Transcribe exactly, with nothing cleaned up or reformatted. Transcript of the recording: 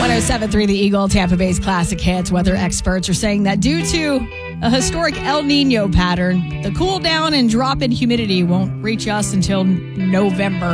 oh seven point three The Eagle, Tampa Bay's classic hits. Weather experts are saying that due to a historic El Nino pattern, the cool down and drop in humidity won't reach us until November.